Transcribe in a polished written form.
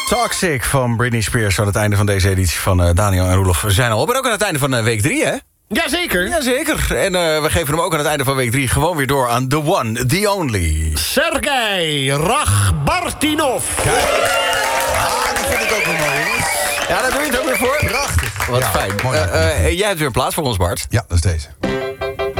Toxic van Britney Spears aan het einde van deze editie van Daniel en Roelof zijn al op. En ook aan het einde van week 3, hè? Jazeker. Jazeker. En we geven hem ook aan het einde van week 3 gewoon weer door aan the one, the only. Sergej Rachbartinov. Kijk. Dat vind ik ook wel mooi, jongens. Ja, daar doe je het ook weer voor. Prachtig. Wat Ja, fijn. mooi. Jij hebt weer een plaats voor ons, Bart. Ja, dat is deze.